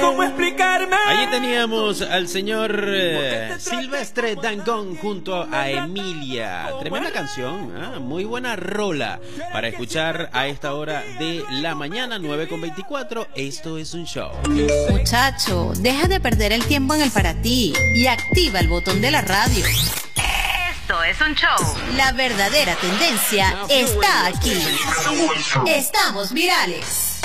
cómo explicarme. Allí teníamos al señor Silvestre Dangond junto a Emilia. Tremenda canción, muy buena rola para escuchar a esta hora de la mañana, 9:24. Esto es un show. Muchacho, deja de perder el tiempo en el para ti y activa el botón de la radio. Esto es un show. La verdadera tendencia está aquí. Estamos virales.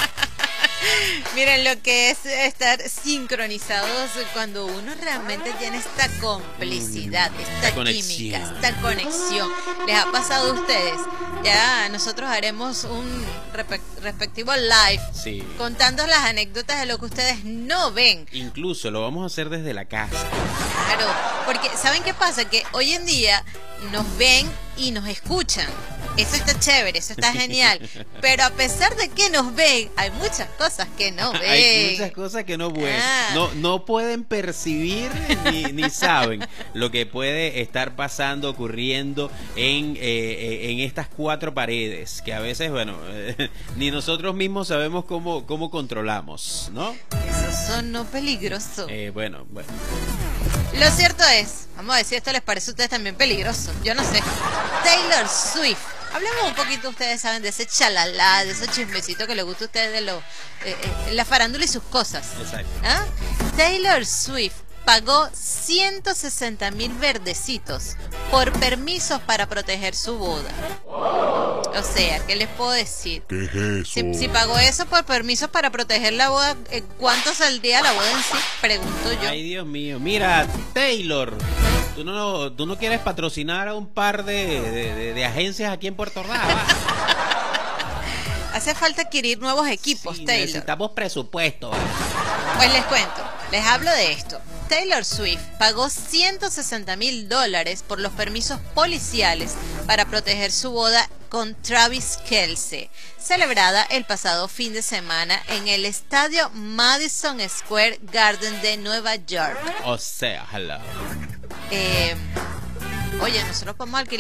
Miren lo que es estar sincronizados cuando uno realmente tiene esta complicidad, esta química, esta conexión. ¿Les ha pasado a ustedes? Ya nosotros haremos un respectivo live contando las anécdotas de lo que ustedes no ven. Incluso lo vamos a hacer desde la casa. Claro, porque ¿saben qué pasa? Que hoy en día nos ven y nos escuchan. Eso está chévere, eso está genial. Pero a pesar de que nos ven, hay muchas cosas que no ven. Hay muchas cosas que no ven. No pueden percibir ni saben lo que puede estar pasando, ocurriendo en estas cuatro paredes, que a veces, bueno, ni nosotros mismos sabemos cómo controlamos, ¿no? Eso sonó peligroso. Bueno. Lo cierto es, vamos a ver si esto les parece a ustedes también peligroso. Yo no sé. Taylor Swift. Hablemos un poquito, ustedes saben, de ese chalalá, de esos chismecitos que les gusta a ustedes de la farándula y sus cosas. Exacto. Taylor Swift pagó 160,000 verdecitos por permisos para proteger su boda. O sea, ¿qué les puedo decir? ¿Qué es eso? Si pagó eso por permisos para proteger la boda, ¿cuánto saldría la boda en sí? Pregunto yo. Ay, Dios mío. Mira, Taylor, ¿tú no quieres patrocinar a un par de agencias aquí en Puerto Rico? Hace falta adquirir nuevos equipos, Taylor. Necesitamos presupuesto. Pues les cuento, les hablo de esto. Taylor Swift pagó $160,000 por los permisos policiales para proteger su boda con Travis Kelce, celebrada el pasado fin de semana en el estadio Madison Square Garden de Nueva York. O sea, hello. Oye, nosotros podemos alquilar